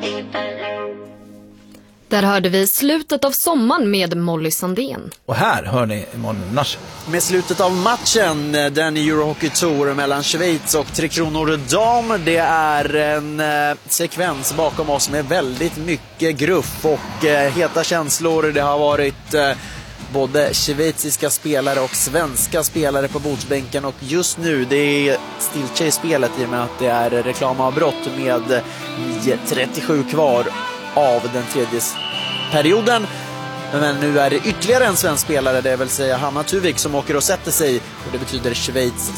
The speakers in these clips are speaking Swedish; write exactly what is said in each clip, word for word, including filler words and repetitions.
Där hörde vi slutet av sommaren med Molly Sandén. Och här hör ni Emanuel Nasser. Med slutet av matchen, den Eurohockey Tour mellan Schweiz och Tre Kronor dam. Det är en eh, sekvens bakom oss med väldigt mycket gruff och eh, heta känslor. Det har varit eh, både schweiziska spelare och svenska spelare på bordsbänken. Och just nu, det är stiltje i spelet i och med att det är reklamavbrott med nio trettiosju kvar av den tredje perioden. Men nu är det ytterligare en svensk spelare, det vill säga Hanna Tuvik, som åker och sätter sig. Och det betyder Schweiz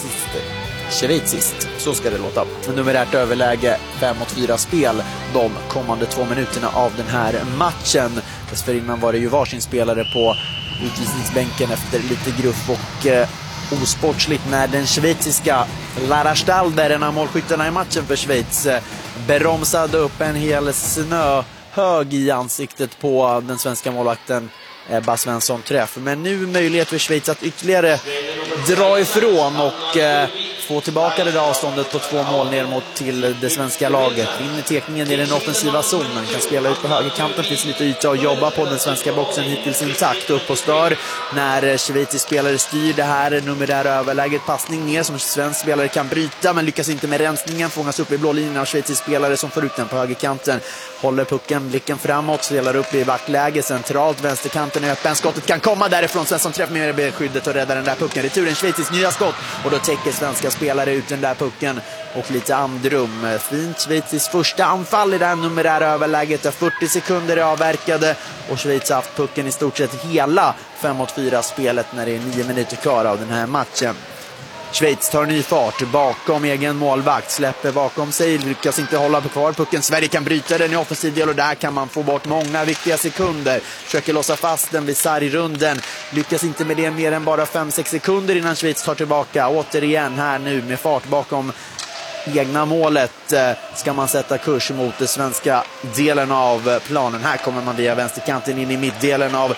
schweiziskt, så ska det låta. Numerärt överläge fem mot fyra spel de kommande två minuterna av den här matchen. Dessförinnan var det ju varsin spelare på utvisningsbänken efter lite gruff och eh, osportsligt när den schweiziska Lara Stalder, en av målskyttarna i matchen för Schweiz, eh, bromsade upp en hel snö hög i ansiktet på den svenska målvakten Ebba Svensson träff. Men nu möjlighet för Schweiz att ytterligare dra ifrån och eh, få tillbaka det där avståndet på två mål ner mot till det svenska laget. Vinner tekningen i den offensiva zonen, kan spela ut på högerkanten, finns lite yta att jobba på. Den svenska boxen hittills intakt, upp och stör när Schweiz spelare styr det här numerära överläget. Passning ner som svensk spelare kan bryta men lyckas inte med rensningen, fångas upp i blå linjen av Schweiz spelare som får ut den på högerkanten. Håller pucken, blicken framåt, spelar upp i backläge centralt, vänsterkanten är öppen, skottet kan komma därifrån. Svensson träffar med beskyddet och räddar den där pucken. Returen Schweiz nya skott och då täcker svenska spelare ut den där pucken och lite andrum. Fint Schweiz första anfall i det här numerära överläget där fyrtio sekunder är avverkade och Schweiz har haft pucken i stort sett hela fem mot fyra spelet när det är nio minuter kvar av den här matchen. Schweiz tar ny fart bakom egen målvakt, släpper bakom sig, lyckas inte hålla på kvar pucken. Sverige kan bryta den i offensiv del och där kan man få bort många viktiga sekunder. Försöker låsa fast den vid sargrunden, lyckas inte med det mer än bara fem sex sekunder innan Schweiz tar tillbaka. Återigen här nu med fart bakom egna målet ska man sätta kurs mot den svenska delen av planen. Här kommer man via vänsterkanten in i mittdelen av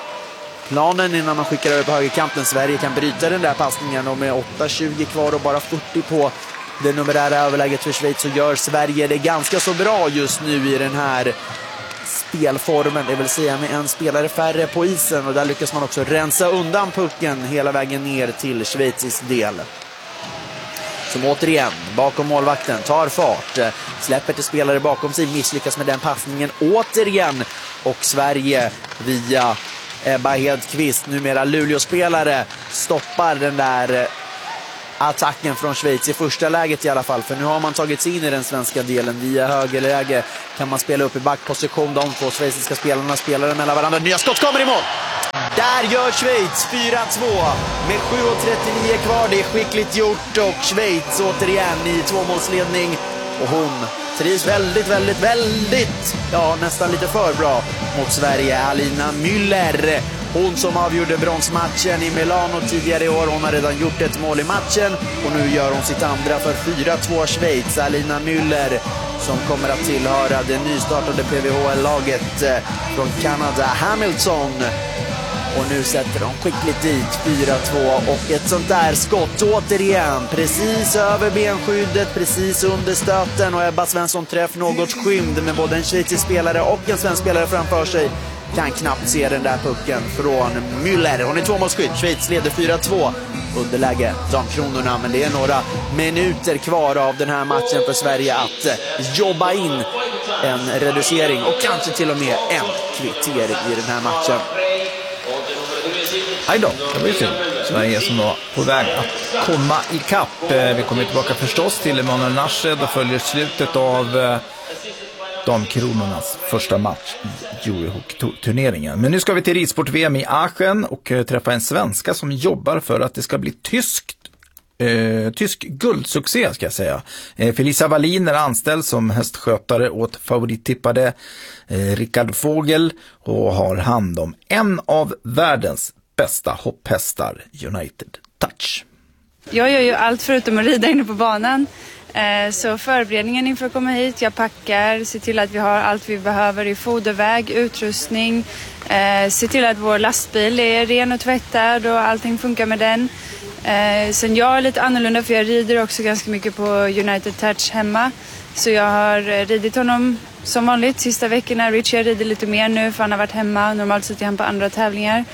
planen innan man skickar över på högerkanten. Sverige kan bryta den där passningen och med åtta tjugo kvar och bara fyrtio på det numerära överläget för Schweiz så gör Sverige det ganska så bra just nu i den här spelformen, det vill säga med en spelare färre på isen, och där lyckas man också rensa undan pucken hela vägen ner till Schweiz del. Som återigen bakom målvakten tar fart, släpper till spelare bakom sig, misslyckas med den passningen återigen och Sverige via Ebba Hedqvist, numera Luleå-spelare, stoppar den där attacken från Schweiz i första läget i alla fall, för nu har man tagit sig in i den svenska delen. Via högerläge kan man spela upp i backposition, de två schweiziska spelarna spelar mellan varandra. Nya skott kommer i mål! Där gör Schweiz fyra två med sju trettionio kvar. Det är skickligt gjort och Schweiz återigen i tvåmålsledning och hon trivs väldigt, väldigt, väldigt, ja nästan lite för bra mot Sverige. Alina Müller, hon som avgjorde bronsmatchen i Milano tidigare i år, hon har redan gjort ett mål i matchen och nu gör hon sitt andra för fyra två Schweiz. Alina Müller som kommer att tillhöra det nystartade P V H L-laget från Kanada, Hamilton. Och nu sätter de skickligt dit fyra två och ett sånt där skott återigen precis över benskyddet, precis under stöten, och Ebba Svensson träff något skymd med både en schweizisk spelare och en svensk spelare framför sig. Kan knappt se den där pucken från Müller. Hon är tvåmålsskytt. Schweiz leder fyra två. Underläge Damkronorna, men det är några minuter kvar av den här matchen för Sverige att jobba in en reducering och kanske till och med en kvittering i den här matchen. Hej då, det var ju synd. Sverige som var på väg att komma i kapp. Vi kommer tillbaka förstås till Emanuel Nasser. Då följer slutet av Damkronornas första match i Eurohockey-turneringen. Men nu ska vi till ridsport-V M i Aachen och träffa en svenska som jobbar för att det ska bli tyskt Eh, tysk guldsuccé ska jag säga. Eh, Felisa Wallin är anställd som hästskötare åt favorittippade eh, Rickard Vogel och har hand om en av världens bästa hopphästar, United Touch. Jag gör ju allt förutom att rida inne på banan. Eh, så förberedningen inför att komma hit, jag packar, ser till att vi har allt vi behöver i foderväg, utrustning, eh, ser till att vår lastbil är ren och tvättad och allting funkar med den. Eh, sen jag är lite annorlunda för jag rider också ganska mycket på United Touch hemma. Så jag har ridit honom som vanligt sista veckorna. Richie rider lite mer nu för han har varit hemma. Normalt sitter han på andra tävlingar.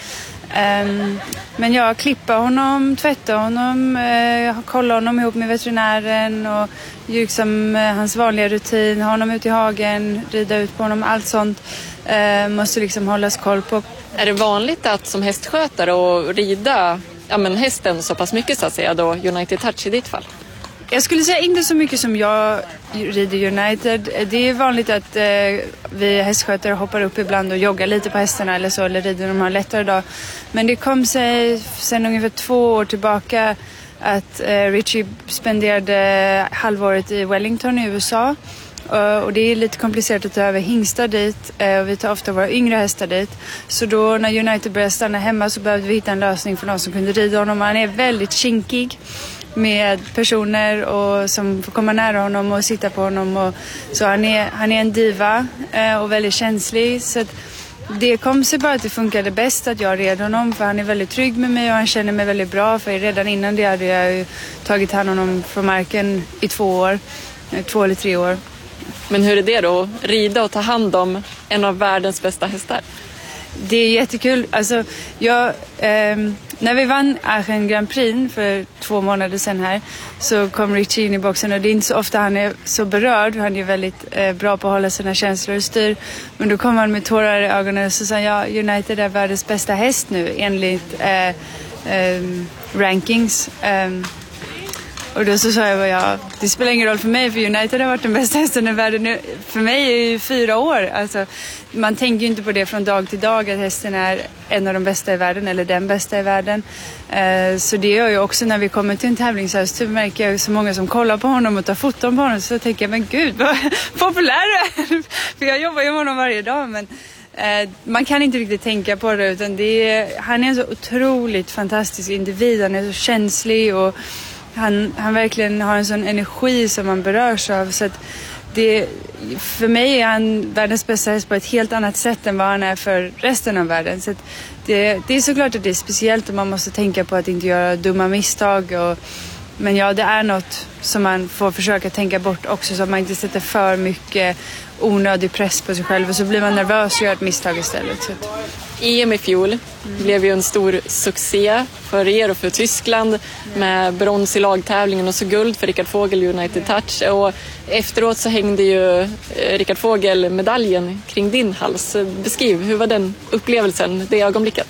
Um, men jag klippar honom, tvättar honom, uh, kollar honom ihop med veterinären och liksom uh, hans vanliga rutin, ha honom ut i hagen, rida ut på honom, allt sånt uh, måste liksom hållas koll på. Är det vanligt att som hästskötare och rida ja, men hästen så pass mycket så att säga då United Touch i ditt fall? Jag skulle säga inte så mycket som jag rider United. Det är vanligt att eh, vi hästskötare hoppar upp ibland och joggar lite på hästarna eller så, eller rider de har lättare dag. Men det kom sig sedan ungefär två år tillbaka att eh, Richie spenderade halvåret i Wellington i U S A. Uh, och det är lite komplicerat att ta över hingstar dit uh, och vi tar ofta våra yngre hästar dit. Så då när United började stanna hemma så behövde vi hitta en lösning för någon som kunde rida honom. Han är väldigt kinkig med personer och som får komma nära honom och sitta på honom. Och, så han är, han är en diva uh, och väldigt känslig. Så att det kom sig bara att det funkade bäst att jag red honom för han är väldigt trygg med mig och han känner mig väldigt bra. För redan innan det hade jag ju tagit hand om honom från marken i två år, två eller tre år. Men hur är det då? Rida och ta hand om en av världens bästa hästar? Det är jättekul. Alltså, jag, eh, när vi vann Aachen Grand Prix för två månader sedan här så kom Richie in i boxen och det är inte så ofta han är så berörd. Han är väldigt eh, bra på att hålla sina känslor i styr. Men då kom han med tårar i ögonen och så sa ja, United är världens bästa häst nu enligt eh, eh, rankings. Eh, Och då så sa jag, ja, det spelar ingen roll för mig för United har varit den bästa hästen i världen nu. För mig är det ju fyra år. Alltså, man tänker ju inte på det från dag till dag att hästen är en av de bästa i världen eller den bästa i världen. Eh, så det gör ju också när vi kommer till en tävlingshäst så märker jag så många som kollar på honom och tar foton på honom så tänker jag, men gud vad populär du är. För jag jobbar ju med honom varje dag men eh, man kan inte riktigt tänka på det utan det är, han är en så otroligt fantastisk individ. Han är så känslig och Han, han verkligen har en sån energi som man berörs av så att det, för mig är han världens bästa häst på ett helt annat sätt än vad han är för resten av världen. Så att det, det är såklart att det är speciellt och man måste tänka på att inte göra dumma misstag. Och, men ja, det är något som man får försöka tänka bort också så att man inte sätter för mycket onödig press på sig själv och så blir man nervös och gör ett misstag istället. Så att E M i fjol blev ju en stor succé för er och för Tyskland med brons i lagtävlingen och så guld för Rickard Vogel United Touch. Och efteråt så hängde ju Rickard Vogel medaljen kring din hals. Beskriv, hur var den upplevelsen, det ögonblicket?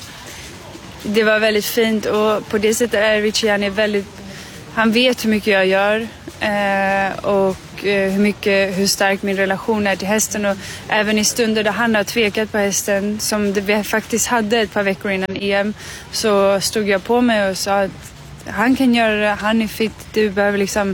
Det var väldigt fint och på det sättet är Richie, han är väldigt, han vet hur mycket jag gör eh, och hur mycket, hur stark min relation är till hästen och även i stunder där han har tvekat på hästen som det vi faktiskt hade ett par veckor innan E M så stod jag på mig och sa att han kan göra det, han är fit, du behöver liksom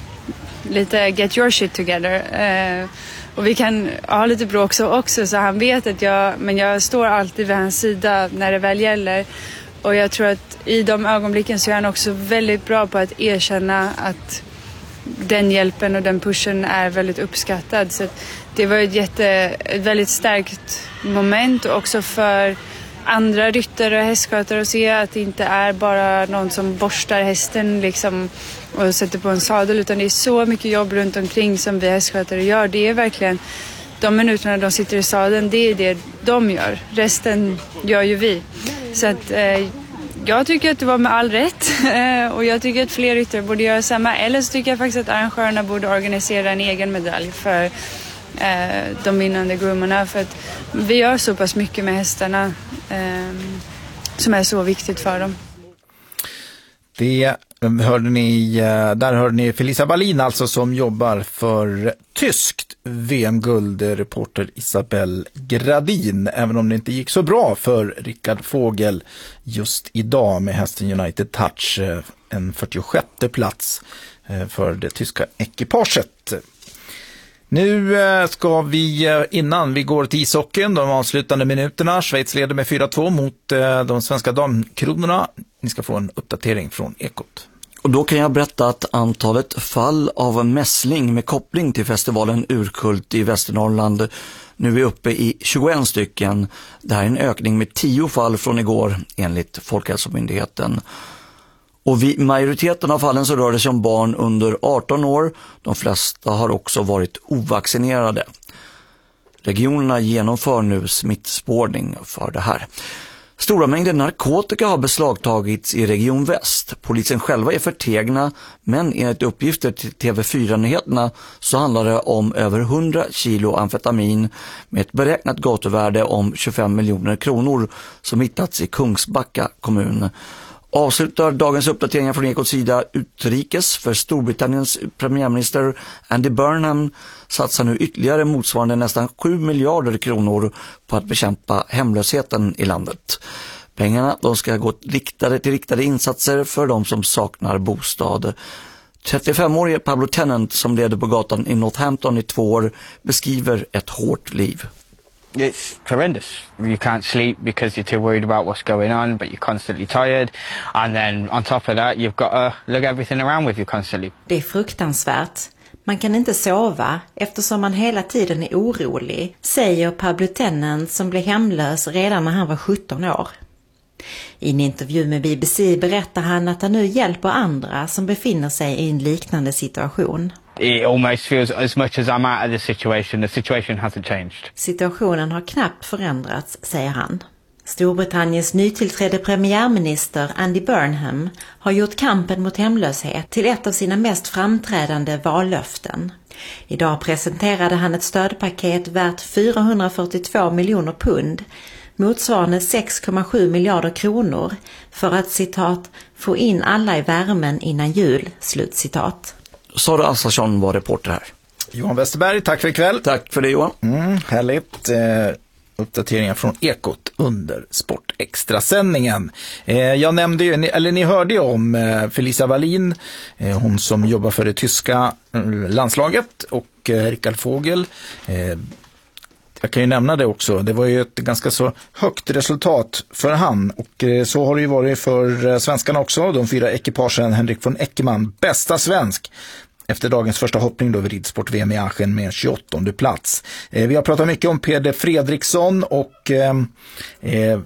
lite get your shit together eh, och vi kan ha lite bråk så också så han vet att jag, men jag står alltid vid hans sida när det väl gäller och jag tror att i de ögonblicken så är han också väldigt bra på att erkänna att den hjälpen och den pushen är väldigt uppskattad. Så det var ett, jätte, ett väldigt starkt moment också för andra ryttare och hästskötare att se att det inte är bara någon som borstar hästen liksom och sätter på en sadel utan det är så mycket jobb runt omkring som vi hästskötare gör. Det är verkligen de minuterna de sitter i sadeln, det är det de gör. Resten gör ju vi. Så att eh, jag tycker att det var med all rätt och jag tycker att fler ryttare borde göra samma. Eller så tycker jag faktiskt att arrangörerna borde organisera en egen medalj för eh, de vinnande groomarna. För att vi gör så pass mycket med hästarna eh, som är så viktigt för dem. Det hörde ni, där hörde ni Felicia Wallin alltså som jobbar för tyskt V M-guld, reporter Isabelle Gradin, även om det inte gick så bra för Rickard Vogel just idag med hästen United Touch, en fyrtiosjätte plats för det tyska ekipaget. Nu ska vi, innan vi går till ishockeyn, de avslutande minuterna, Schweiz leder med fyra två mot de svenska damkronorna. Ni ska få en uppdatering från Ekot. Och då kan jag berätta att antalet fall av mässling med koppling till festivalen Urkult i Västernorrland nu är uppe i tjugoett stycken. Det här är en ökning med tio fall från igår enligt Folkhälsomyndigheten. Och vid majoriteten av fallen så rör det sig om barn under arton år. De flesta har också varit ovaccinerade. Regionerna genomför nu smittspårning för det här. Stora mängder narkotika har beslagtagits i Region Väst. Polisen själva är förtegna, men enligt uppgifter till T V fyra-nyheterna så handlar det om över hundra kilo amfetamin med ett beräknat gatuvärde om tjugofem miljoner kronor som hittats i Kungsbacka kommun. Avslutar dagens uppdateringar från Ekots sida utrikes. För Storbritanniens premiärminister Andy Burnham satsar nu ytterligare motsvarande nästan sju miljarder kronor på att bekämpa hemlösheten i landet. Pengarna de ska gå riktade till riktade insatser för de som saknar bostad. trettiofemårige Pablo Tennant som leder på gatan i Northampton i två år beskriver ett hårt liv. It's horrendous. You can't sleep because you're too worried about what's going on, but you're constantly tired. And then on top of that, you've got to look everything around with you constantly. Det är fruktansvärt. Man kan inte sova eftersom man hela tiden är orolig, säger Pablo Tennant som blev hemlös redan när han var sjutton år. I en intervju med B B C berättar han att han nu hjälper andra som befinner sig i en liknande situation. It almost feels as much as I'm out of the situation, the situation hasn't changed. Situationen har knappt förändrats, säger han. Storbritanniens nytillträdde premiärminister Andy Burnham har gjort kampen mot hemlöshet till ett av sina mest framträdande vallöften. Idag presenterade han ett stödpaket värt fyrahundrafyrtiotvå miljoner pund, motsvarande sex komma sju miljarder kronor, för att citat få in alla i värmen innan jul, slutcitat. Sara Assarsson var reporter här. Johan Westerberg, tack för ikväll. Tack för det, Johan. Mm, härligt. Eh, uppdateringar från Ekot under Sportextra-sändningen. Eh, jag nämnde ju, eller ni hörde ju om eh, Felicia Wallin, eh, hon som jobbar för det tyska eh, landslaget, och eh, Rickard Fogel. Eh, jag kan ju nämna det också. Det var ju ett ganska så högt resultat för han, och eh, så har det ju varit för eh, svenskarna också. De fyra ekipagen, Henrik von Eckermann, bästa svensk efter dagens första hoppning då vid ridsport-V M i Aachen med en tjugoåttonde plats. Eh, vi har pratat mycket om Peder Fredriksson och eh, eh,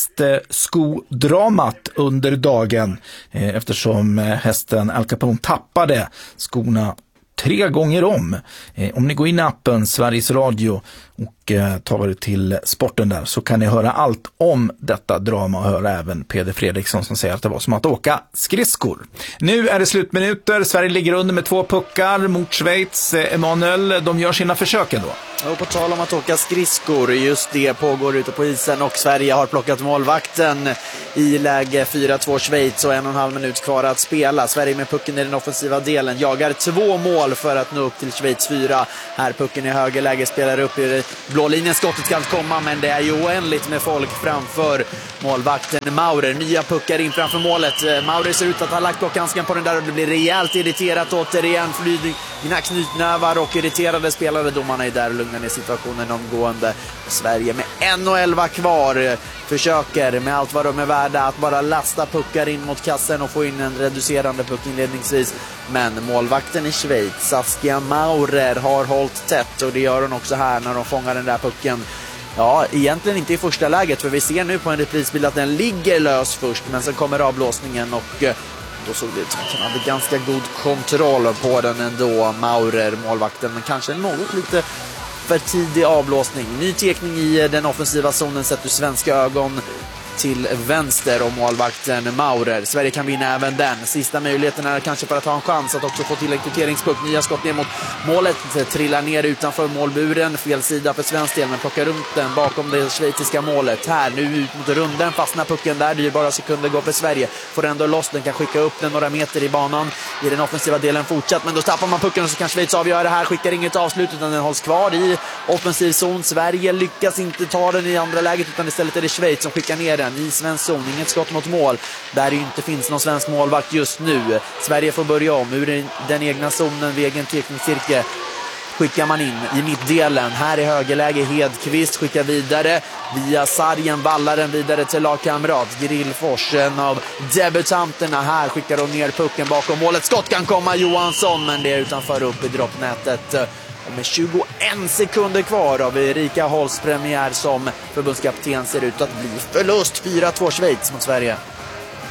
hästskodramat under dagen eh, eftersom eh, hästen Al Capone tappade skorna tre gånger om. Eh, om ni går in i appen Sveriges Radio och eh, tar er till sporten där, så kan ni höra allt om detta drama och höra även Peder Fredriksson som säger att det var som att åka skridskor. Nu är det slutminuter. Sverige ligger under med två puckar mot Schweiz. Eh, Emanuel, de gör sina försök ändå. Och på tal om att åka skridskor, just det pågår ute på isen, och Sverige har plockat målvakten i läge fyra två Schweiz och en och en halv minut kvar att spela. Sverige med pucken i den offensiva delen jagar två mål för att nå upp till Schweiz fyra. Här pucken i högerläge, spelar upp i blå linjen, skottet ska komma, men det är ju oändligt med folk framför målvakten Maurer. Nya puckar in framför målet. Maurer ser ut att ha lagt blockhandsken på den där och det blir rejält irriterat återigen. Flydning, knytnävar och irriterade spelare. Domarna är där och lugnar ner situationen omgående. Sverige med en och elva kvar försöker med allt vad de är värda att bara lasta puckar in mot kassen och få in en reducerande puck inledningsvis. Men målvakten i Schweiz, Saskia Maurer, har hållit tätt, och det gör hon också här när de fångar den där pucken. Ja, egentligen inte i första läget, för vi ser nu på en reprisbild att den ligger lös först, men sen kommer avblåsningen och då såg det ut som att han hade ganska god kontroll på den ändå, Maurer, målvakten, men kanske något lite för tidig avblåsning. Ny tekning i den offensiva zonen sett ur svenska ögon till vänster om målvakten Maurer. Sverige kan vinna även den. Sista möjligheten är kanske för att ha en chans att också få till en kvitteringspuck. Nya skott ner mot målet, trillar ner utanför målburen. Fel sida för svensk del, men plockar runt den bakom det schweiziska målet. Här nu ut mot runden, fastnar pucken där. Det är bara sekunder går för Sverige. Får ändå loss, den kan skicka upp den några meter i banan i den offensiva delen fortsatt, men då tappar man pucken och så kan Schweiz avgöra det här. Skickar inget avslut utan den hålls kvar i offensiv zon. Sverige lyckas inte ta den i andra läget, utan istället är det Schweiz som skickar ner den i svensk zon. Inget skott mot mål där det inte finns någon svensk målvakt just nu. Sverige får börja om ur den egna zonen vid egen teknikcirkel. Skickar man in i mittdelen. Här i högerläge Hedqvist skickar vidare via sargen, vallar den vidare till lagkamrat Grillfors, en av debutanterna. Här skickar de ner pucken bakom målet. Skott kan komma Johansson, men det är utanför upp i droppnätet. Och med tjugoen sekunder kvar av Erika Holsts premiär som förbundskapten ser ut att bli förlust. fyra två Schweiz mot Sverige.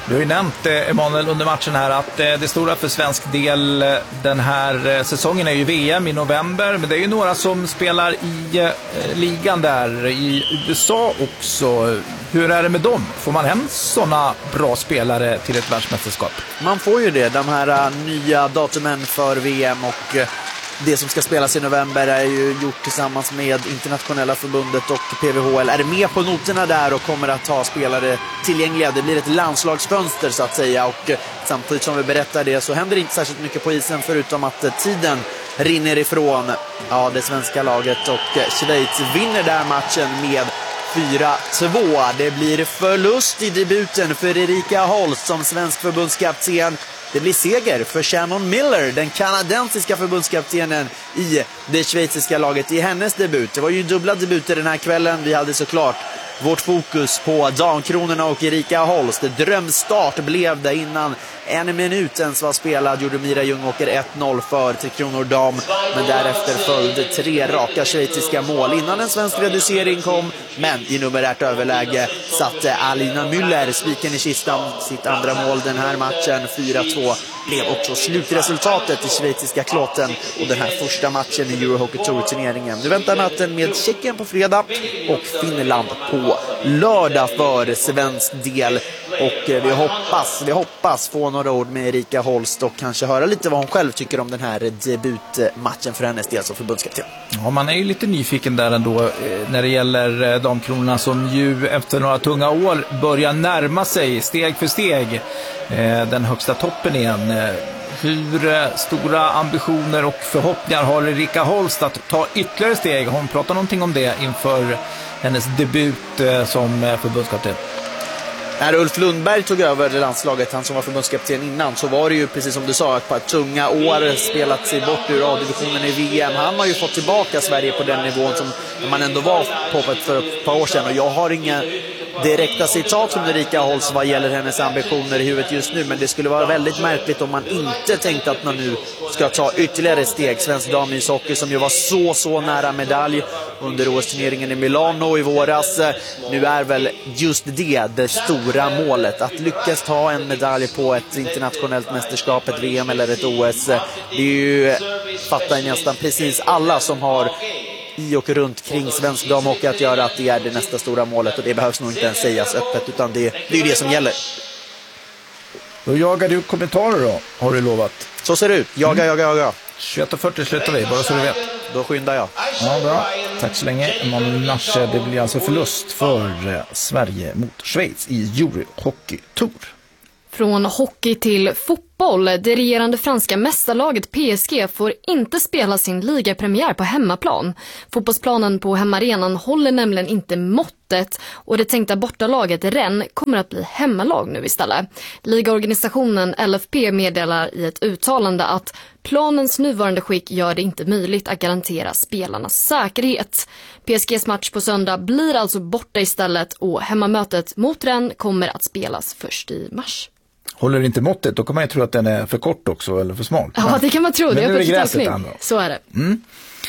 Du har ju nämnt, eh, Emanuel, under matchen här att eh, det stora för svensk del eh, den här eh, säsongen är ju V M i november. Men det är ju några som spelar i eh, ligan där i U S A också. Hur är det med dem? Får man hem sådana bra spelare till ett världsmästerskap? Man får ju det. De här uh, nya datumen för V M och uh, det som ska spelas i november är ju gjort tillsammans med Internationella förbundet och P V H L. Är med på noterna där och kommer att ha spelare tillgängliga. Det blir ett landslagsfönster så att säga, och uh, samtidigt som vi berättar det så händer det inte särskilt mycket på isen förutom att uh, tiden rinner ifrån ja, det svenska laget, och uh, Schweiz vinner där matchen med fyra två. Det blir förlust i debuten för Erika Holst som svensk förbundskapten. Det blir seger för Shannon Miller, den kanadensiska förbundskaptenen i det schweiziska laget i hennes debut. Det var ju dubbla debuter den här kvällen. Vi hade såklart vårt fokus på damkronorna och Erika Holst. Drömstart blev det innan en minut ens var spelad. Gjorde Mira Ljungåker ett noll för Tre Kronor dam. Men därefter följde tre raka schweiziska mål innan en svensk reducering kom. Men i numerärt överläge satte Alina Müller spiken i kistan. Sitt andra mål den här matchen. fyra två blev också slutresultatet i schweiziska klåten. Och den här första matchen i Eurohockey Tour-turneringen. Nu väntar natten med Tjeckien på fredag och Finland på lördag för svensk del. Och vi hoppas, vi hoppas få några ord med Erika Holst och kanske höra lite vad hon själv tycker om den här debutmatchen för hennes del som förbundskapten. Ja, man är ju lite nyfiken där ändå när det gäller damkronorna som ju efter några tunga år börjar närma sig steg för steg den högsta toppen igen. Hur stora ambitioner och förhoppningar har Erika Holst att ta ytterligare steg? Hon pratar någonting om det inför hennes debut som förbundskapten. När Ulf Lundberg tog över landslaget, han som var förbundskapten innan, så var det ju precis som du sa ett par tunga år, spelat sig bort ur A-divisionen i V M. Han har ju fått tillbaka Sverige på den nivån som man ändå var på för ett par år sedan, och jag har inga direkta citat från Erika Holst vad gäller hennes ambitioner i huvudet just nu, men det skulle vara väldigt märkligt om man inte tänkte att man nu ska ta ytterligare steg. Svensk damishockey som ju var så så nära medalj under O S-turneringen i Milano i våras, nu är väl just det det stora målet, att lyckas ta en medalj på ett internationellt mästerskap, ett V M eller ett O S. Det är ju, fattar nästan precis alla som har i och runt kring svensk damhockey att göra, att det är det nästa stora målet, och det behövs nog inte ens sägas öppet, utan det, det är ju det som gäller. Då jagar du kommentarer då, har du lovat. Så ser det ut, jaga, mm. jaga, jaga. tjugoett fyrtio slutar vi, bara så du vet. Då skyndar jag. Ja, bra. Tack så länge. Emanuel Nasche, det blir alltså förlust för Sverige mot Schweiz i Eurohockey Tour. Från hockey till fotboll. Det regerande franska mästarlaget P S G får inte spela sin ligapremiär på hemmaplan. Fotbollsplanen på hemmaarenan håller nämligen inte måttet, och det tänkta bortalaget Rennes kommer att bli hemmalag nu istället. Ligaorganisationen L F P meddelar i ett uttalande att planens nuvarande skick gör det inte möjligt att garantera spelarnas säkerhet. P S Gs match på söndag blir alltså borta istället, och hemmamötet mot Rennes kommer att spelas först i mars. Håller inte måttet, då kan man ju tro att den är för kort också, eller för smal. Ja, det kan man tro. Men det är nu är det gräset ändå. Så är det. Mm.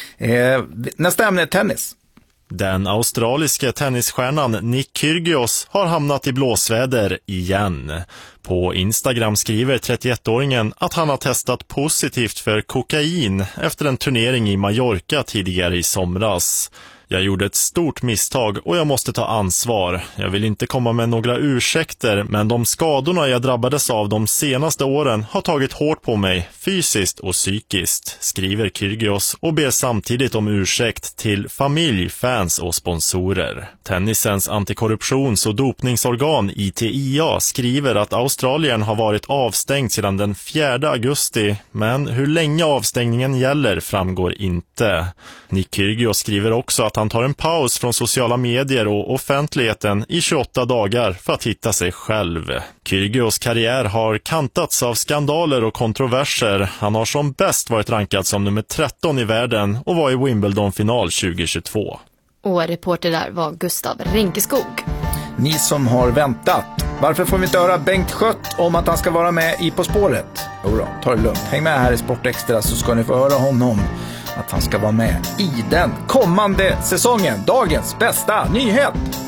Eh, nästa ämne är tennis. Den australiska tennisstjärnan Nick Kyrgios har hamnat i blåsväder igen. På Instagram skriver trettioettåringen att han har testat positivt för kokain efter en turnering i Mallorca tidigare i somras. Jag gjorde ett stort misstag och jag måste ta ansvar. Jag vill inte komma med några ursäkter, men de skadorna jag drabbades av de senaste åren har tagit hårt på mig, fysiskt och psykiskt, skriver Kyrgios och ber samtidigt om ursäkt till familj, fans och sponsorer. Tennisens antikorruptions- och dopningsorgan I T I A skriver att Australien har varit avstängd sedan den fjärde augusti, men hur länge avstängningen gäller framgår inte. Nick Kyrgios skriver också att han tar en paus från sociala medier och offentligheten i tjugoåtta dagar för att hitta sig själv. Kyrgios karriär har kantats av skandaler och kontroverser. Han har som bäst varit rankad som nummer tretton i världen och var i Wimbledon-final tjugohundratjugotvå. Och reporter där var Gustav Rinkeskog. Ni som har väntat, varför får vi inte höra Bengt Schött om att han ska vara med i På spåret? Jo då, ta det lugnt. Häng med här i Sportextra så ska ni få höra honom att han ska vara med i den kommande säsongen. Dagens bästa nyhet!